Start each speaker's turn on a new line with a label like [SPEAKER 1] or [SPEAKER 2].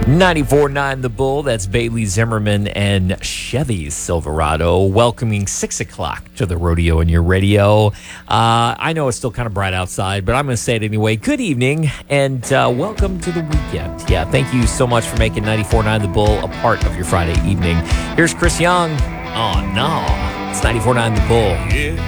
[SPEAKER 1] 94.9 The Bull, that's Bailey Zimmerman and Chevy Silverado, welcoming 6 o'clock to the rodeo in your radio. I know it's still kind of bright outside, but I'm going to say it anyway. Good evening, and welcome to the weekend. Yeah, thank you so much for making 94.9 The Bull a part of your Friday evening. Here's Chris Young. Oh, no. It's 94.9 The Bull.
[SPEAKER 2] Yeah.